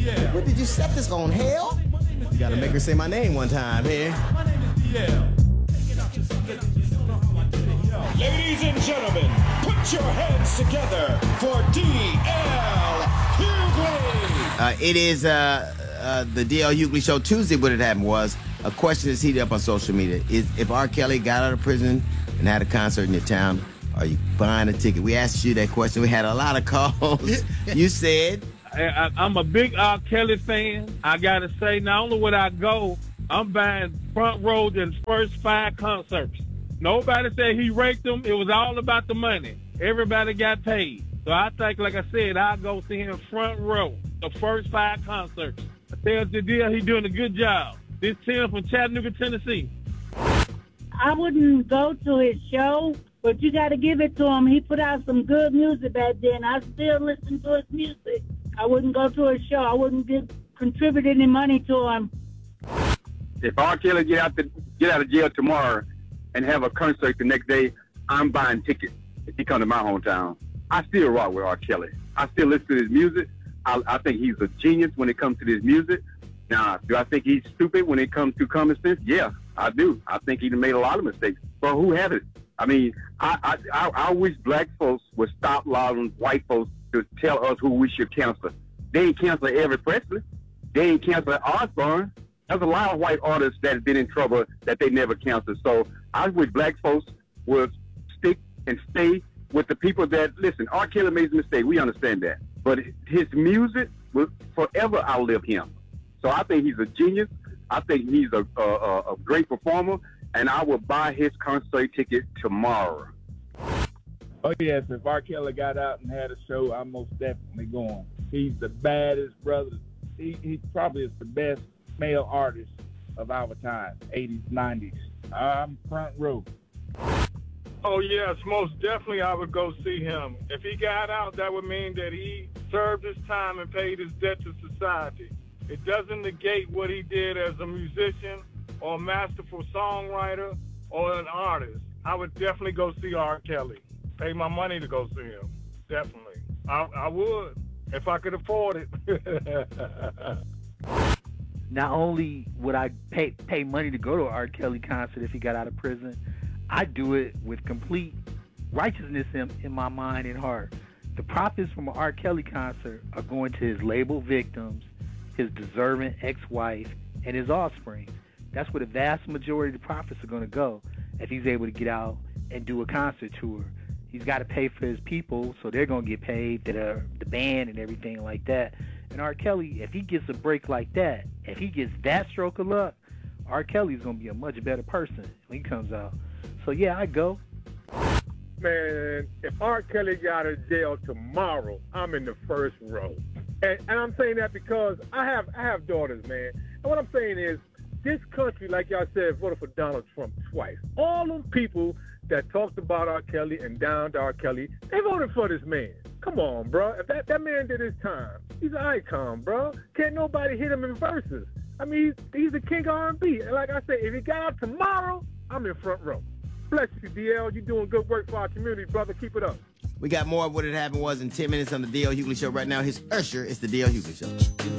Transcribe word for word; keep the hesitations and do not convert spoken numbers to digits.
What did you set this on, hell? You gotta make her say my name one time here. Ladies and gentlemen, put your hands together for D L Hughley. Uh, it is uh, uh, the D L Hughley Show. Tuesday, what had happened was a question that's heated up on social media. Is if R. Kelly got out of prison and had a concert in your town, are you buying a ticket? We asked you that question. We had a lot of calls. You said... I, I'm a big R. Kelly fan. I got to say, not only would I go, I'm buying front row in his first five concerts. Nobody said he raked them. It was all about the money. Everybody got paid. So I think, like I said, I'll go see him front row, the first five concerts. I tell the deal, he's doing a good job. This Tim from Chattanooga, Tennessee. I wouldn't go to his show, but you got to give it to him. He put out some good music back then. I still listen to his music. I wouldn't go to his show. I wouldn't give, contribute any money to him. If R. Kelly get out the get out of jail tomorrow and have a concert the next day, I'm buying tickets if he come to my hometown. I still rock with R. Kelly. I still listen to his music. I, I think he's a genius when it comes to his music. Now, do I think he's stupid when it comes to common sense? Yeah, I do. I think he made a lot of mistakes. But who haven't? I mean, I, I, I, I wish black folks would stop allowing white folks to tell us who we should cancel. They ain't cancel Elvis Presley. They ain't cancel Osbourne. There's a lot of white artists that have been in trouble that they never canceled. So I wish black folks would stick and stay with the people that, listen, R. Kelly made a mistake. We understand that. But his music will forever outlive him. So I think he's a genius. I think he's a, a, a great performer. And I will buy his concert ticket tomorrow. Oh, yes, if R. Kelly got out and had a show, I'm most definitely going. He's the baddest brother. He, he probably is the best male artist of our time, eighties, nineties. I'm front row. Oh, yes, most definitely I would go see him. If he got out, that would mean that he served his time and paid his debt to society. It doesn't negate what he did as a musician or a masterful songwriter or an artist. I would definitely go see R. Kelly. Pay my money to go see him. Definitely. I, I would, if I could afford it. Not only would I pay pay money to go to an R. Kelly concert if he got out of prison, I'd do it with complete righteousness in, in my mind and heart. The profits from an R. Kelly concert are going to his label victims, his deserving ex-wife, and his offspring. That's where the vast majority of the profits are going to go if he's able to get out and do a concert tour. He's got to pay for his people, so they're going to get paid, the, the band and everything like that. And R. Kelly, if he gets a break like that, if he gets that stroke of luck, R. Kelly's going to be a much better person when he comes out. So, yeah, I go. Man, if R. Kelly got out of jail tomorrow, I'm in the first row. And, and I'm saying that because I have I have daughters, man. And what I'm saying is, this country, like y'all said, voted for Donald Trump twice. All them people that talked about R. Kelly and downed R. Kelly, they voted for this man. Come on, bro. If that, that man did his time, he's an icon, bro. Can't nobody hit him in verses. I mean, he's, he's the king of R and B. And like I said, if he got out tomorrow, I'm in front row. Bless you, D L. You're doing good work for our community, brother. Keep it up. We got more of what had happened was in ten minutes on the D L Hughley Show right now. His usher is the D L Hughley Show.